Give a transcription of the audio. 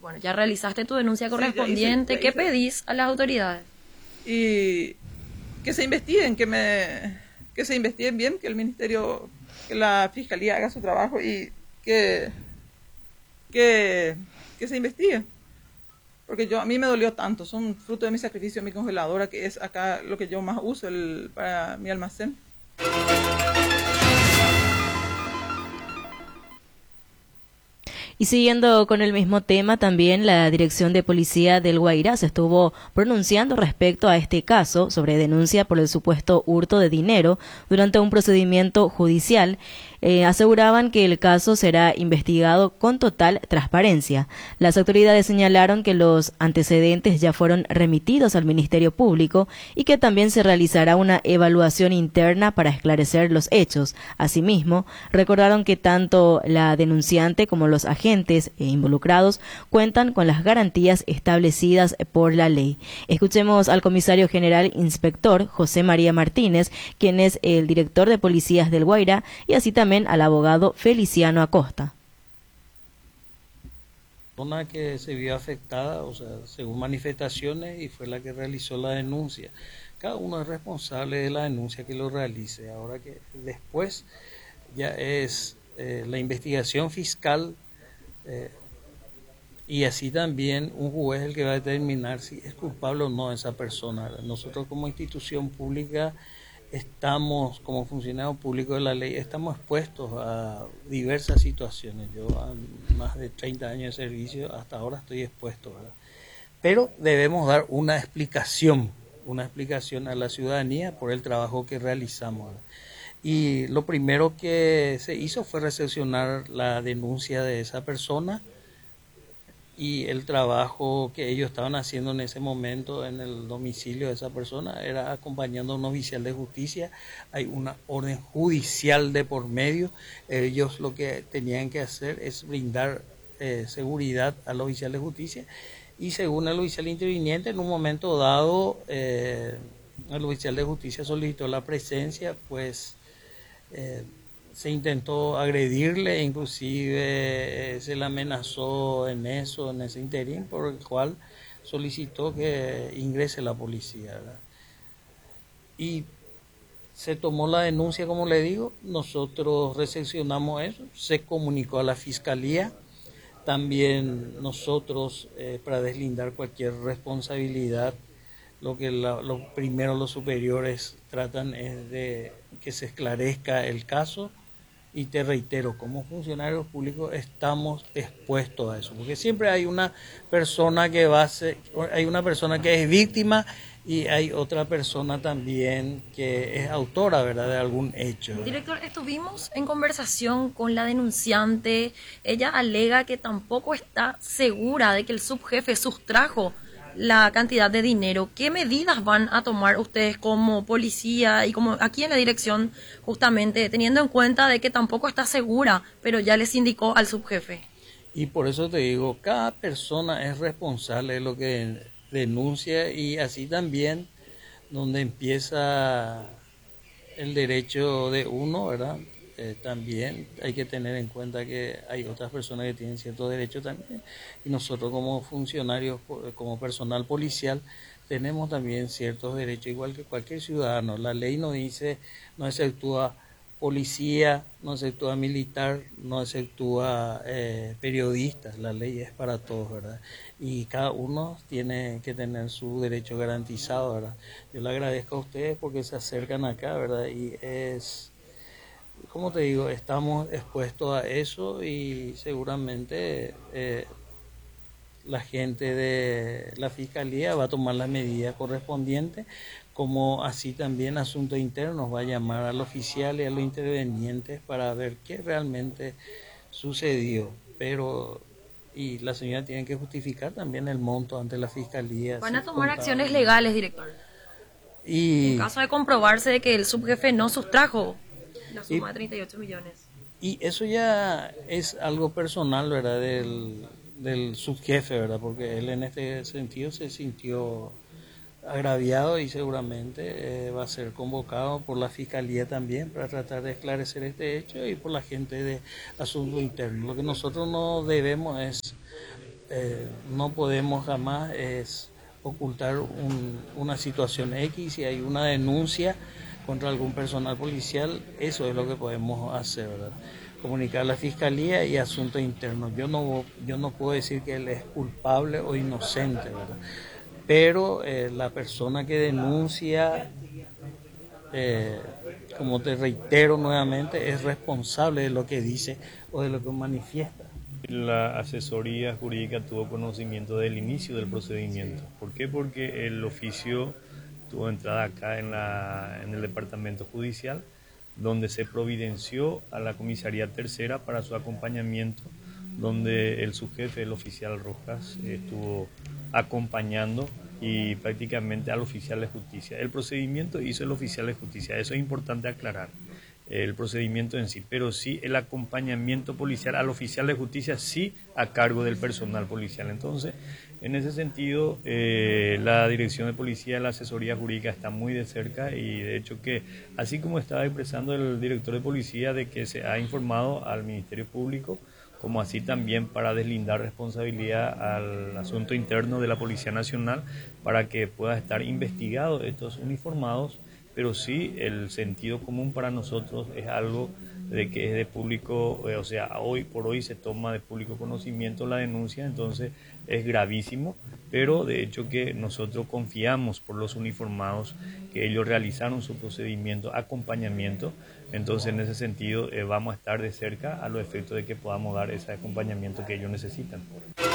Bueno, ya realizaste tu denuncia Sí, ya correspondiente. hice. ¿Qué pedís a las autoridades? Y que se investiguen, que se investiguen bien, que el ministerio, que la fiscalía haga su trabajo y que, que, que se investigue. Porque a mí me dolió tanto, son fruto de mi sacrificio, mi congeladora, que es acá lo que yo más uso para mi almacén. Y siguiendo con el mismo tema, también la Dirección de Policía del Guairá se estuvo pronunciando respecto a este caso sobre denuncia por el supuesto hurto de dinero durante un procedimiento judicial. Aseguraban que el caso será investigado con total transparencia. Las autoridades señalaron que los antecedentes ya fueron remitidos al Ministerio Público y que también se realizará una evaluación interna para esclarecer los hechos. Asimismo, recordaron que tanto la denunciante como los agentes involucrados cuentan con las garantías establecidas por la ley. Escuchemos al comisario general inspector José María Martínez, quien es el director de policías del Guairá, y así también al abogado Feliciano Acosta. Persona que se vio afectada, o sea, según manifestaciones, y fue la que realizó la denuncia. Cada uno es responsable de la denuncia que lo realice. Ahora que después ya es la investigación fiscal y así también un juez el que va a determinar si es culpable o no esa persona. Nosotros como institución pública estamos, como funcionarios públicos de la ley, estamos expuestos a diversas situaciones. Yo a más de 30 años de servicio, hasta ahora estoy expuesto, ¿verdad? Pero debemos dar una explicación a la ciudadanía por el trabajo que realizamos, ¿verdad? Y lo primero que se hizo fue recepcionar la denuncia de esa persona y el trabajo que ellos estaban haciendo en ese momento en el domicilio de esa persona era acompañando a un oficial de justicia. Hay una orden judicial de por medio. Ellos lo que tenían que hacer es brindar seguridad al oficial de justicia y según el oficial interviniente, en un momento dado el oficial de justicia solicitó la presencia, pues se intentó agredirle, inclusive se le amenazó en ese interín, por el cual solicitó que ingrese la policía, ¿verdad? Y se tomó la denuncia, como le digo, nosotros recepcionamos eso, se comunicó a la fiscalía, también nosotros para deslindar cualquier responsabilidad, lo primero los superiores tratan es de que se esclarezca el caso. Y te reitero, como funcionarios públicos estamos expuestos a eso, porque siempre hay una persona que es víctima y hay otra persona también que es autora, ¿verdad?, de algún hecho, ¿verdad? Director, estuvimos en conversación con la denunciante. Ella alega que tampoco está segura de que el subjefe sustrajo la cantidad de dinero. ¿Qué medidas van a tomar ustedes como policía y como aquí en la dirección, justamente teniendo en cuenta de que tampoco está segura, pero ya les indicó al subjefe? Y por eso te digo, cada persona es responsable de lo que denuncia y así también donde empieza el derecho de uno, ¿verdad? También hay que tener en cuenta que hay otras personas que tienen ciertos derechos también y nosotros como funcionarios, como personal policial, tenemos también ciertos derechos igual que cualquier ciudadano. La ley no dice, no exceptúa policía, no exceptúa militar, no exceptúa periodistas, la ley es para todos, ¿verdad? Y cada uno tiene que tener su derecho garantizado, ¿verdad? Yo le agradezco a ustedes porque se acercan acá, ¿verdad? Y como te digo, estamos expuestos a eso y seguramente la gente de la Fiscalía va a tomar las medidas correspondientes, como así también Asuntos Internos va a llamar al oficial y a los intervenientes para ver qué realmente sucedió. Y la señora tiene que justificar también el monto ante la Fiscalía. ¿Van a tomar acciones legales, director? En caso de comprobarse de que el subjefe no sustrajo la suma de 38 millones. Y eso ya es algo personal, ¿verdad?, del subjefe, ¿verdad?, porque él en este sentido se sintió agraviado y seguramente va a ser convocado por la Fiscalía también para tratar de esclarecer este hecho y por la gente de Asuntos Internos. Lo que nosotros no debemos es no podemos jamás ocultar una situación X. Si hay una denuncia contra algún personal policial, eso es lo que podemos hacer, ¿verdad? Comunicar a la Fiscalía y Asuntos Internos. Yo no puedo decir que él es culpable o inocente, ¿verdad? Pero la persona que denuncia, como te reitero nuevamente, es responsable de lo que dice o de lo que manifiesta. La asesoría jurídica tuvo conocimiento del inicio del procedimiento. ¿Por qué? Porque el oficio tuvo entrada acá en el departamento judicial, donde se providenció a la comisaría tercera para su acompañamiento, donde el subjefe, el oficial Rojas, estuvo acompañando y prácticamente al oficial de justicia. El procedimiento hizo el oficial de justicia, eso es importante aclarar, el procedimiento en sí, pero sí el acompañamiento policial al oficial de justicia, sí a cargo del personal policial. Entonces, en ese sentido, la Dirección de Policía, la asesoría jurídica está muy de cerca y de hecho que, así como estaba expresando el director de policía de que se ha informado al Ministerio Público, como así también para deslindar responsabilidad al asunto interno de la Policía Nacional para que pueda estar investigados estos uniformados, pero sí el sentido común para nosotros es algo de que es de público, o sea, hoy por hoy se toma de público conocimiento la denuncia, entonces es gravísimo, pero de hecho que nosotros confiamos por los uniformados que ellos realizaron su procedimiento, acompañamiento, entonces en ese sentido vamos a estar de cerca a los efectos de que podamos dar ese acompañamiento que ellos necesitan.